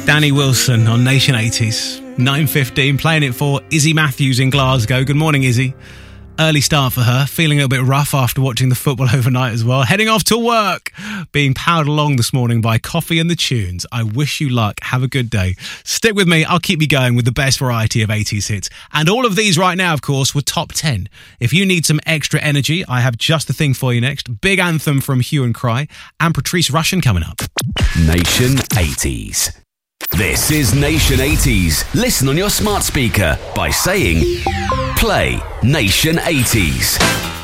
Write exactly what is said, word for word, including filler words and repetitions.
Danny Wilson on Nation eighties. nine fifteen, playing it for Izzy Matthews in Glasgow. Good morning, Izzy. Early start for her, feeling a bit rough after watching the football overnight as well. Heading off to work, being powered along this morning by Coffee and the Tunes. I wish you luck. Have a good day. Stick with me. I'll keep you going with the best variety of eighties hits. And all of these right now, of course, were top ten. If you need some extra energy, I have just the thing for you next. Big anthem from Hue and Cry and Patrice Rushen coming up. Nation eighties. This is Nation eighties. Listen on your smart speaker by saying, play Nation eighties.